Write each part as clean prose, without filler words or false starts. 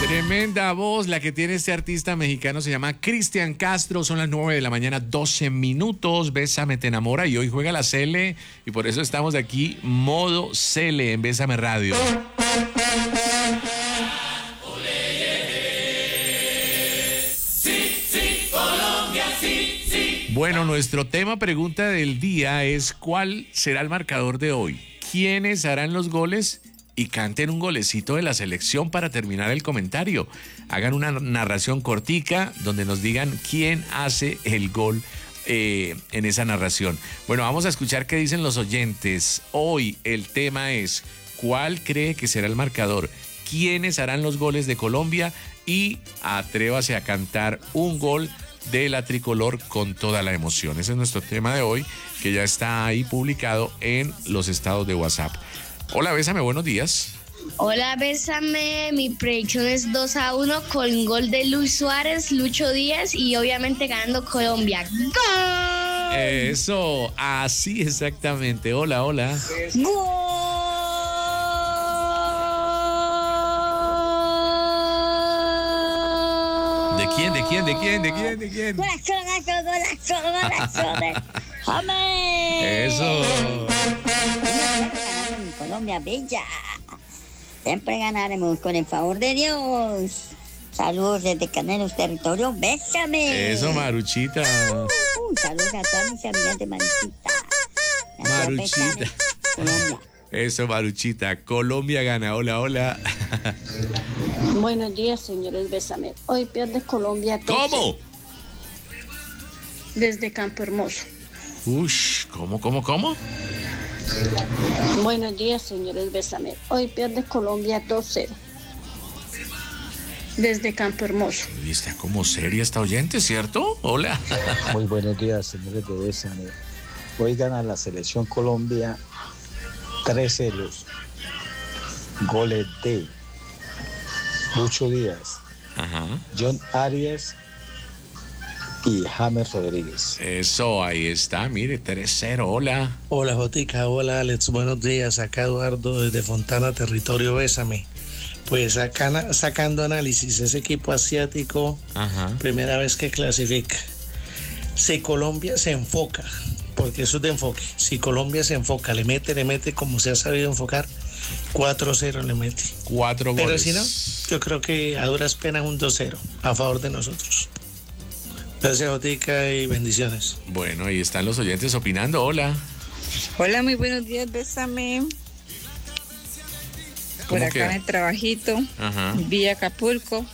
Tremenda voz la que tiene este artista mexicano, se llama Cristian Castro. Son las 9 de la mañana, 12 minutos. Bésame te enamora y hoy juega la Cele y por eso estamos aquí, modo Cele en Bésame Radio. Bueno, nuestro tema pregunta del día es ¿cuál será el marcador de hoy? ¿Quiénes harán los goles? Y canten un golecito de la selección para terminar el comentario. Hagan una narración cortica donde nos digan quién hace el gol en esa narración. Bueno, vamos a escuchar qué dicen los oyentes. Hoy el tema es ¿cuál cree que será el marcador? ¿Quiénes harán los goles de Colombia? Y atrévase a cantar un gol de la tricolor con toda la emoción. Ese es nuestro tema de hoy, que ya está ahí publicado en los estados de WhatsApp. Hola, Bésame, buenos días. Hola, Bésame, mi predicción es 2-1 con gol de Luis Suárez, Lucho Díaz y obviamente ganando Colombia. ¡Gol! Eso, así exactamente. Hola, hola. ¡Gol! ¿De quién? Corazón. ¡Amén! Eso. Colombia bella. Siempre ganaremos con el favor de Dios. Saludos desde Canelos, territorio. Bésame. Eso, Maruchita. Saludos a todas mis amigas de Maruchita. Maruchita. Colombia. Eso, Maruchita. Colombia gana. Hola, hola. Buenos días, señores. Bésame. Hoy pierde Colombia. ¿Cómo? Desde Campo Hermoso. Ush, ¿cómo? Buenos días, señores. Bésame. Hoy pierde Colombia 2-0. Desde Campo Hermoso. Y está como seria esta oyente, ¿cierto? Hola. Muy buenos días, señores de Bésame. Hoy gana la selección Colombia 3-0. Goles de Lucho Díaz, John Arias y James Rodríguez. Eso, ahí está, mire, 3-0, hola. Hola Jotica, hola Alex, buenos días, acá Eduardo desde Fontana, territorio Bésame. Pues acá sacando análisis, ese equipo asiático, primera vez que clasifica. Si Colombia se enfoca, porque eso es de enfoque, si Colombia se enfoca, le mete como se ha sabido enfocar, 4-0 le mete. 4 goles. Pero si no, yo creo que a duras penas un 2-0 a favor de nosotros. Gracias, Jotica, y bendiciones. Bueno, ahí están los oyentes opinando. Hola. Hola, muy buenos días, Bésame. Por acá en el trabajito, Villa Acapulco.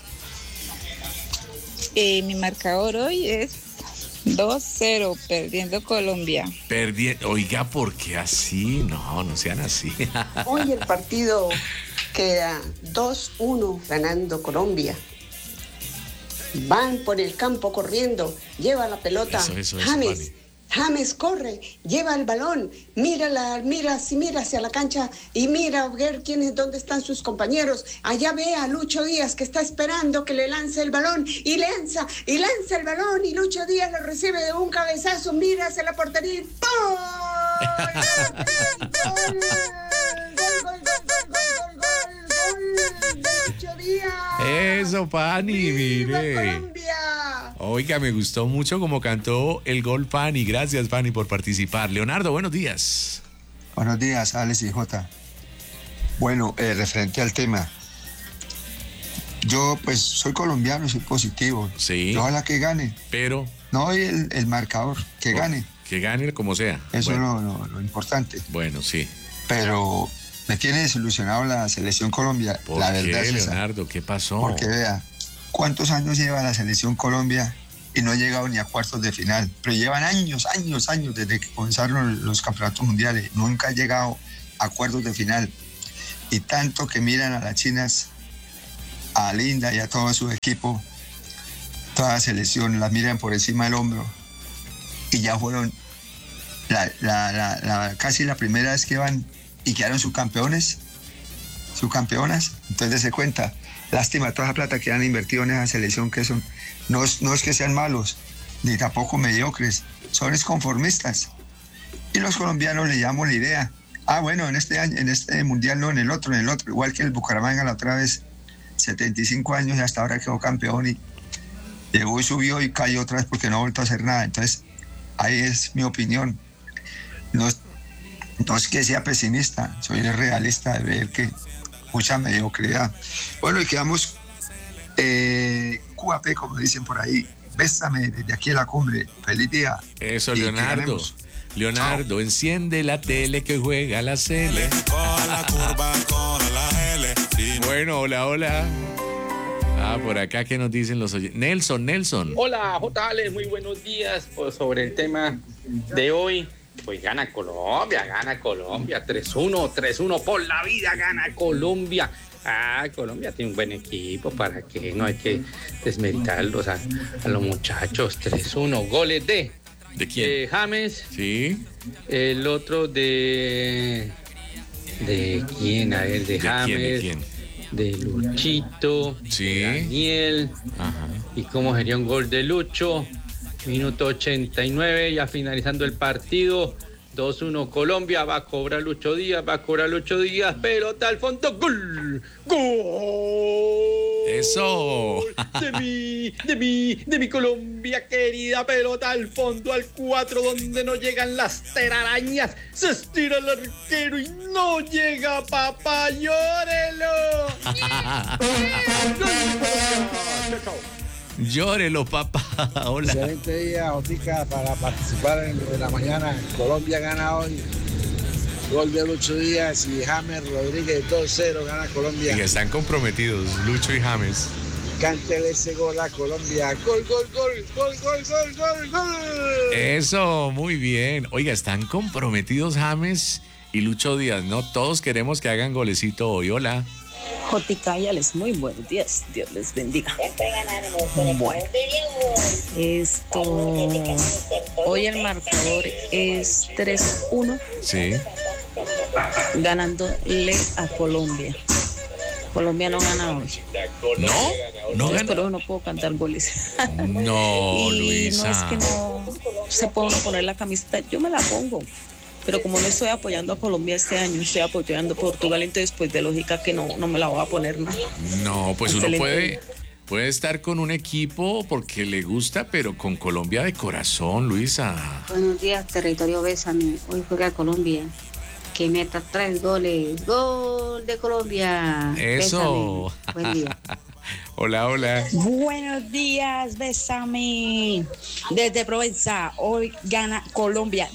Mi marcador hoy es 2-0, perdiendo Colombia. Oiga, ¿por qué así? No sean así. Hoy el partido queda 2-1 ganando Colombia. Van por el campo corriendo, lleva la pelota. Eso, James corre, lleva el balón, mira hacia la cancha y mira a ver dónde están sus compañeros. Allá ve a Lucho Díaz que está esperando que le lance el balón y lanza el balón y Lucho Díaz lo recibe de un cabezazo, mira hacia la portería y ¡pum! ¡Gol! Lucho Díaz. Eso, Pani, mire. Colombia. Oiga, me gustó mucho como cantó el gol Pani. Gracias, Pani, por participar. Leonardo, buenos días. Buenos días, Alex y Jota. Bueno, referente al tema. Yo, pues, soy colombiano, soy positivo. Sí. Ojalá que gane. Pero. No el marcador, que gane. Que gane como sea. Eso es bueno. lo importante. Bueno, sí. Pero me tiene desilusionado la selección Colombia. ¿Por la qué, verdad, Leonardo? ¿Qué pasó? Porque vea, ¿cuántos años lleva la selección Colombia y no ha llegado ni a cuartos de final? Pero llevan años desde que comenzaron los campeonatos mundiales. Nunca ha llegado a cuartos de final. Y tanto que miran a las chinas, a Linda y a todo su equipo, toda la selección, las miran por encima del hombro. Y ya fueron casi la primera vez que van y quedaron subcampeonas. Entonces se cuenta. Lástima toda la plata que han invertido en esa selección, que son, no es que sean malos, ni tampoco mediocres, son conformistas. Y los colombianos le llamamos la idea. Bueno, en este año, en este mundial no, en el otro, igual que el Bucaramanga la otra vez, 75 años y hasta ahora quedó campeón y llegó y subió y cayó otra vez porque no ha vuelto a hacer nada. Entonces, ahí es mi opinión. No es que sea pesimista, soy realista de ver que mucha mediocridad. Bueno, y quedamos QAP, como dicen por ahí. Bésame desde aquí a la cumbre. Feliz día. Eso, Leonardo. Leonardo, enciende la tele que juega la Cele. Bueno, hola. Por acá, ¿qué nos dicen los oyentes? Nelson. Hola, J.Ale, muy buenos días. Pues sobre el tema de hoy, pues gana Colombia, 3-1 por la vida, gana Colombia. Colombia tiene un buen equipo, ¿para qué? No hay que desmeritarlos a los muchachos. 3-1, goles ¿De quién? James. Sí. El otro ¿de quién? A ver, de James. ¿De quién? De Luchito. Sí. De Daniel. Ajá. ¿Y cómo sería un gol de Lucho? Minuto 89, ya finalizando el partido. 2-1 Colombia, va a cobrar Lucho Díaz, pelota al fondo, ¡gol! ¡Eso! De mi Colombia querida, pelota al fondo, al 4, donde no llegan las telarañas, se estira el arquero y no llega, papá, llórelo. Llórelo, papá. Hola. Excelente día, Otica, para participar en la mañana. Colombia gana hoy. Gol de Lucho Díaz y James Rodríguez, 2-0, gana Colombia. Y están comprometidos, Lucho y James. Cántele ese gol a Colombia. Gol. Eso, muy bien. Oiga, están comprometidos James y Lucho Díaz, ¿no? Todos queremos que hagan golecito hoy. Hola. Joticayales, muy buenos días, Dios les bendiga. Bueno, hoy el marcador es 3-1. Sí. Ganándole a Colombia. Colombia no gana hoy. ¿No gana? Pero no puedo cantar goles. No, y Luisa. no es que no se puede poner la camiseta, yo me la pongo. Pero como no estoy apoyando a Colombia este año, estoy apoyando a Portugal, entonces pues de lógica que no me la voy a poner, ¿no? No, pues Excelente. uno puede estar con un equipo porque le gusta, pero con Colombia de corazón, Luisa. Buenos días, territorio Bésame. Hoy juega Colombia. Que meta 3 goles. ¡Gol de Colombia! Eso. Bésame. Buen día. Hola. Buenos días, Bésame. Desde Provenza, hoy gana Colombia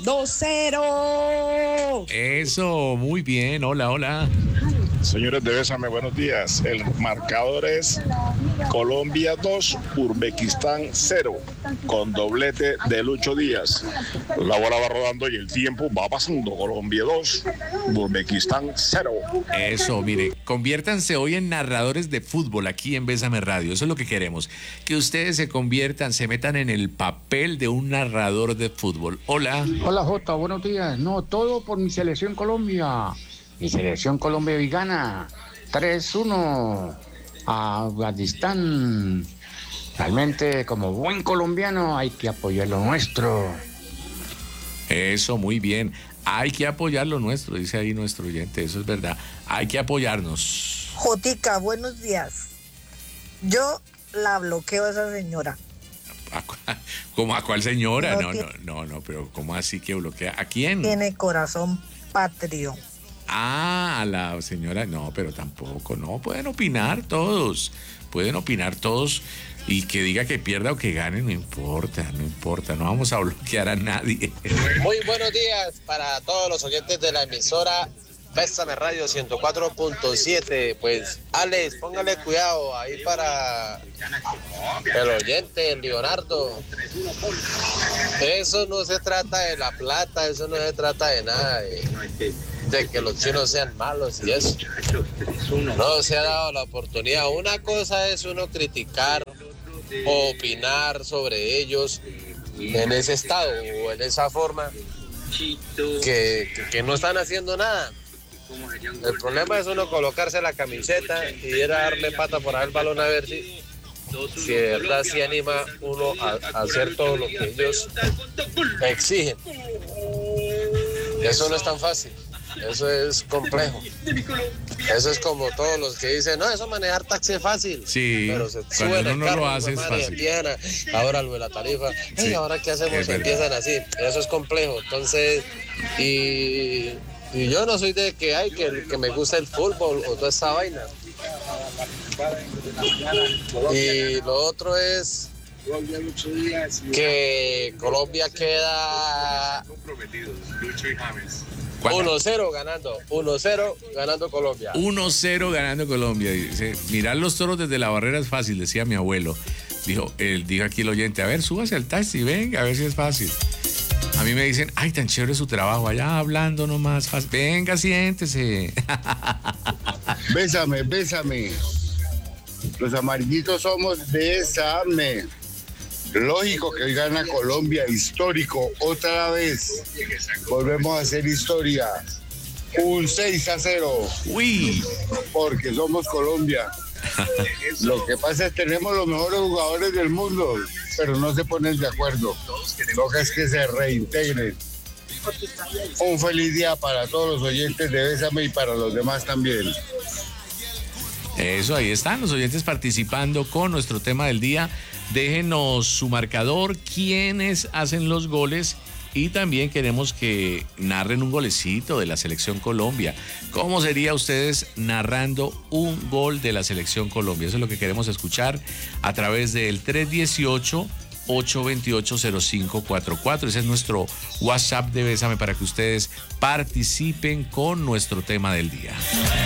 2-0. Eso, muy bien. Hola. Señores de Bésame, buenos días. El marcador es Colombia 2, Uzbekistán 0, con doblete de Lucho Díaz. La bola va rodando y el tiempo va pasando. Colombia 2, Uzbekistán 0. Eso, mire, conviértanse hoy en narradores de fútbol aquí en Bésame Radio. Eso es lo que queremos. Que ustedes se metan en el papel de un narrador de fútbol. Hola. Hola, Jota, buenos días. No, todo por mi selección Colombia. Mi selección Colombia hoy gana 3-1 a Afganistán. Realmente, como buen colombiano, hay que apoyar lo nuestro. Eso, muy bien. Hay que apoyar lo nuestro, dice ahí nuestro oyente. Eso es verdad. Hay que apoyarnos. Jotica, buenos días. Yo la bloqueo a esa señora. ¿Cómo a cuál señora? No, Pero ¿cómo así que bloquea? ¿A quién? Tiene corazón patrio. A la señora, no, pero tampoco, no, pueden opinar todos, y que diga que pierda o que gane, no importa, no vamos a bloquear a nadie. Muy buenos días para todos los oyentes de la emisora Bésame Radio 104.7, pues Alex, póngale cuidado ahí para el oyente, el Leonardo. Eso no se trata de la plata, eso no se trata de nada, de que los chinos sean malos y eso. No se ha dado la oportunidad. Una cosa es uno criticar o opinar sobre ellos en ese estado o en esa forma que no están haciendo nada. El problema es uno colocarse la camiseta y ir a darle pata por ahí el balón a ver si de verdad sí anima uno a hacer todo lo que ellos exigen. Eso no es tan fácil. eso es complejo. Eso es como todos los que dicen, no, eso manejar taxi es fácil. Sí, pero se cuando suben uno el no lo carro, hace es madre, fácil. empiezan ahora lo de la tarifa, Sí, ahora qué hacemos, es verdad. empiezan así. Eso es complejo. Entonces, y yo no soy de que que me gusta el fútbol o toda esa vaina. Y lo otro es que Colombia queda 1-0 ganando, 1-0 ganando Colombia. 1-0 ganando Colombia. Dice, mirar los toros desde la barrera es fácil, decía mi abuelo. Dijo aquí el oyente, a ver, súbase al taxi, venga, a ver si es fácil. A mí me dicen, ay, tan chévere su trabajo, allá hablando nomás, fácil. Venga, siéntese. Bésame, bésame. Los amarillitos somos Bésame. Lógico que hoy gana Colombia, histórico, otra vez. Volvemos a hacer historia. Un 6-0. Uy. Porque somos Colombia. Lo que pasa es que tenemos los mejores jugadores del mundo, pero no se ponen de acuerdo. Lo que es que se reintegren. Un feliz día para todos los oyentes de Bésame y para los demás también. Eso, ahí están los oyentes participando con nuestro tema del día. Déjenos su marcador, quiénes hacen los goles y también queremos que narren un golecito de la Selección Colombia. ¿Cómo sería ustedes narrando un gol de la Selección Colombia? Eso es lo que queremos escuchar a través del 318-828-0544. Ese es nuestro WhatsApp de Bésame para que ustedes participen con nuestro tema del día.